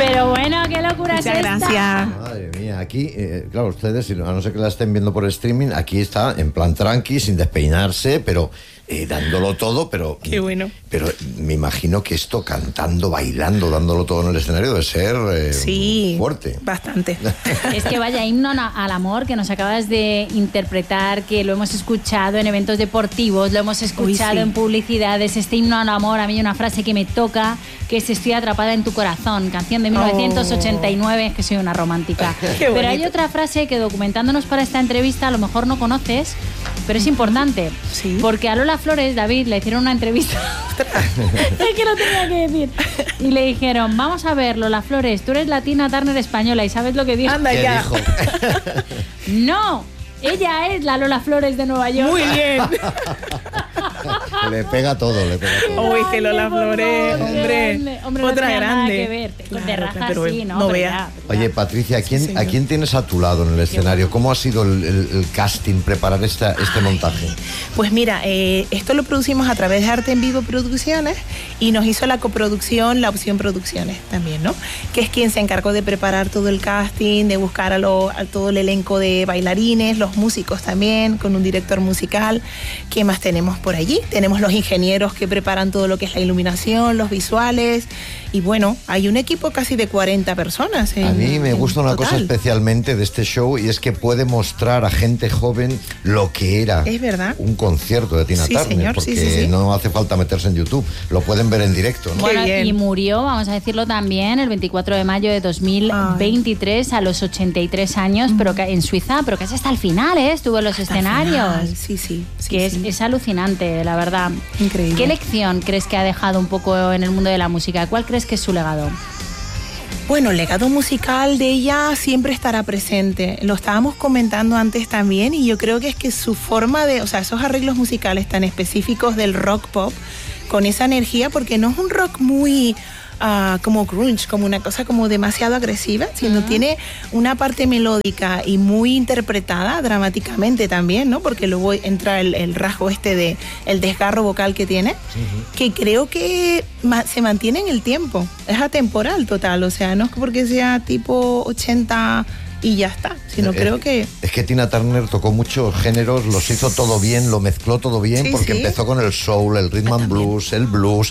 Pero bueno, qué locura es esta. Gracias. Madre mía, aquí, claro, ustedes, a no ser que la estén viendo por streaming, aquí está en plan tranqui, sin despeinarse, pero dándolo todo, pero... Qué bueno. Pero me imagino que esto cantando, bailando, dándolo todo en el escenario debe ser sí, fuerte. Bastante. Es que vaya himno al amor que nos acabas de interpretar, que lo hemos escuchado en eventos deportivos, lo hemos escuchado en publicidades. Este himno al amor, a mí hay una frase que me toca, que es Estoy atrapada en tu corazón, canción de 1989, que soy una romántica. Pero hay otra frase que, documentándonos para esta entrevista, a lo mejor no conoces, pero es importante. Sí. Porque a Lola Flores, David, le hicieron una entrevista. Es que lo tenía que decir. Y le dijeron, vamos a ver, Lola Flores, tú eres la Tina Turner española. ¿Y sabes lo que dijo? Anda ya. Dijo? No, ella es la Lola Flores de Nueva York. Muy bien. Le pega todo, le pega todo. Uy, que Lola Flores, hombre, otra no grande. Nada que ver. De raza pero sí, ¿no? no Pero vea. Oye, Patricia, Sí, ¿a quién tienes a tu lado en el escenario? ¿Cómo ha sido el casting, preparar este montaje? Pues mira, esto lo producimos a través de Arte en Vivo Producciones y nos hizo la coproducción, la Opción Producciones también, ¿no? Que es quien se encargó de preparar todo el casting, de buscar a todo el elenco de bailarines, los músicos también, con un director musical. ¿Qué más tenemos por allí? Tenemos los ingenieros que preparan todo lo que es la iluminación, los visuales. Y bueno, hay un equipo casi de 40 personas. A mí me gusta una total. cosa especialmente de este show, y es que puede mostrar a gente joven lo que era Es verdad. un concierto de Tina Turner, señor, porque sí. no hace falta meterse en YouTube, lo pueden ver en directo, ¿no? Bueno, bien. y murió, vamos a decirlo también, el 24 de mayo de 2023, a los 83 años, pero en Suiza, pero casi hasta el final, estuvo en los escenarios. Sí. Que es alucinante, la verdad. Increíble. ¿Qué lección crees que ha dejado un poco en el mundo de la música? ¿Cuál crees que es su legado? Bueno, el legado musical de ella siempre estará presente. Lo estábamos comentando antes también, y yo creo que es que su forma de, o sea, esos arreglos musicales tan específicos del rock pop, con esa energía, porque no es un rock muy como grunge, como una cosa como demasiado agresiva, sino tiene una parte melódica y muy interpretada dramáticamente también, ¿no? Porque luego entra el rasgo de el desgarro vocal que tiene, que creo que se mantiene en el tiempo, es atemporal total, o sea, no es porque sea tipo 80 y ya está, sino creo que... Es que Tina Turner tocó muchos géneros, los hizo todo bien, lo mezcló todo bien, porque empezó con el soul, el rhythm and blues, el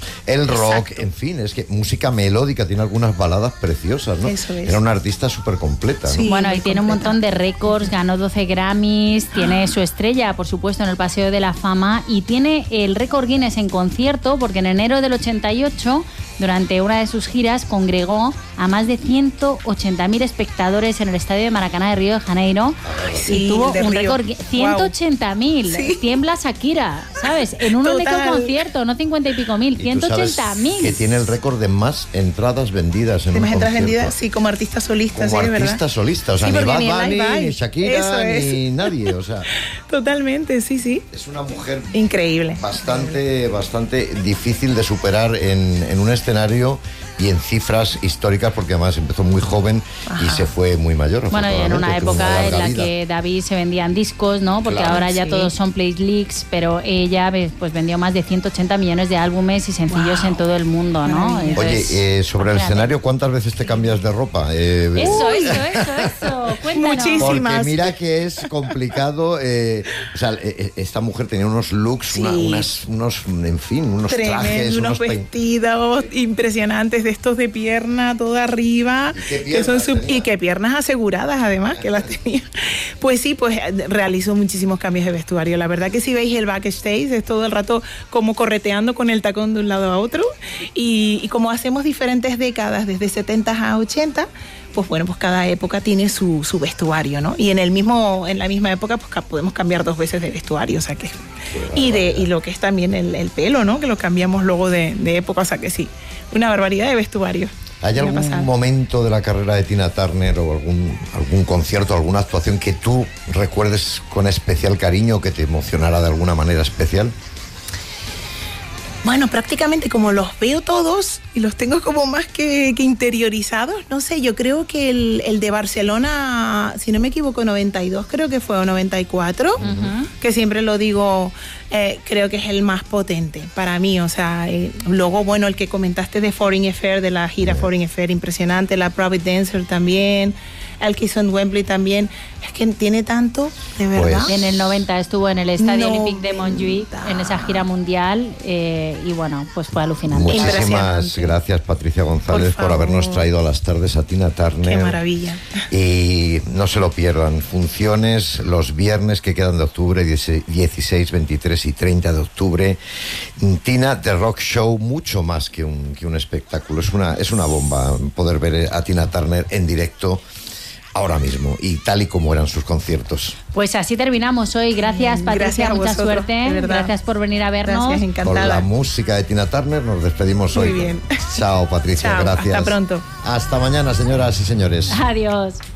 rock, en fin, es que música melódica, tiene algunas baladas preciosas, ¿no? Eso es. Era una artista súper completa, ¿no? Sí. Bueno, y muy tiene un completa. montón de récords, ganó 12 Grammys, tiene su estrella, por supuesto, en el Paseo de la Fama, y tiene el récord Guinness en concierto, porque en enero del 88, durante una de sus giras, congregó a más de 180.000 espectadores en el estadio de Maracaná de Río de Janeiro, y tuvo de un Río. récord 180.000. Sí. Tiembla Shakira, ¿sabes? En un único Total. concierto, no 50 y pico mil, Y tú sabes 180.000. que tiene el récord de más entradas vendidas en De un más entradas concierto. vendidas, sí, como artista solista, Como sí, artista ¿verdad? solista, o sea, Sí, ni porque Bad ni el Bunny, Live ni Aid. Shakira, Eso es. ni nadie, o sea, Totalmente, sí. es una mujer Increíble. bastante difícil de superar en un escenario y en cifras históricas, porque además empezó muy joven y se fue muy mayor. Bueno, y en una afortunadamente, tuvo época en larga la vida. que David se vendían discos, ¿no? Porque Claro, ahora ya sí. todos son playlist, pero ella pues vendió más de 180 millones de álbumes y sencillos Wow. en todo el mundo, ¿no? Maravilla. Entonces, Oye, sobre el imagínate. escenario, ¿cuántas veces te cambias de ropa? Eso. Cuéntanos. Muchísimo. Porque más. mira que es complicado. O sea, esta mujer tenía unos looks, Sí. en fin, unos Tremendo, trajes, unos vestidos impresionantes de estos de pierna toda arriba, ¿Y qué que son piernas tenía? y qué piernas aseguradas además que las tenía. Pues sí, pues realizó muchísimos cambios de vestuario. La verdad que si veis el backstage es todo el rato como correteando con el tacón de un lado a otro, y como hacemos diferentes décadas desde 70 a 80, pues bueno, pues cada época tiene su vestuario, ¿no? Y en la misma época pues podemos cambiar 2 veces de vestuario, o sea que... Y lo que es también el pelo, ¿no? Que lo cambiamos luego de época, o sea que sí, una barbaridad de vestuario. ¿Hay Una pasada. algún momento de la carrera de Tina Turner o algún concierto, alguna actuación que tú recuerdes con especial cariño, que te emocionara de alguna manera especial? Bueno, prácticamente como los veo todos y los tengo como más que interiorizados, no sé, yo creo que el de Barcelona, si no me equivoco, 92 creo que fue, o 94, que siempre lo digo creo que es el más potente para mí. O sea, luego, bueno, el que comentaste de Foreign Affair, de la gira Foreign Affair, impresionante. La Private Dancer también. El Kiss on Wembley también. Es que tiene tanto, de verdad. Pues, en el 90 estuvo en el Estadio Olímpic de Montjuïc en esa gira mundial y bueno, pues fue alucinante. Muchísimas gracias, Patricia González, por habernos traído a las tardes a Tina Turner. Qué maravilla. Y no se lo pierdan, funciones los viernes que quedan de octubre, 16, 23 y 30 de octubre. Tina The Rock Show, mucho más que un espectáculo. Es una bomba poder ver a Tina Turner en directo ahora mismo y tal y como eran sus conciertos. Pues así terminamos hoy. Gracias, Patricia, gracias mucha suerte. Gracias por venir a vernos. Gracias, encantada. Con la música de Tina Turner nos despedimos hoy. Muy bien. Chao, Patricia, Chao, gracias. hasta pronto. Hasta mañana, señoras y señores. Adiós.